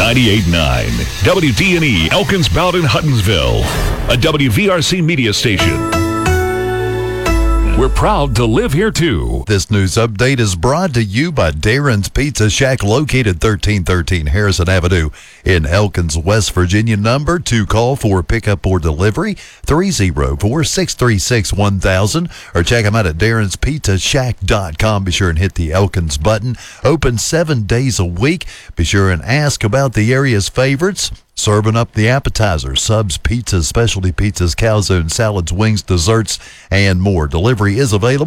98.9 WDNE Elkins Bowden Huttonsville, a WVRC media station. We're proud to live here too. This news update is brought to you by Darren's Pizza Shack, located 1313 Harrison Avenue in Elkins, West Virginia. Number to call for pickup or delivery, 304-636-1000, or check them out at darrenspizzashack.com. Be sure and hit the Elkins button. Open 7 days a week. Be sure and ask about the area's favorites. Serving up the appetizers, subs, pizzas, specialty pizzas, calzone, salads, wings, desserts, and more. Delivery is available.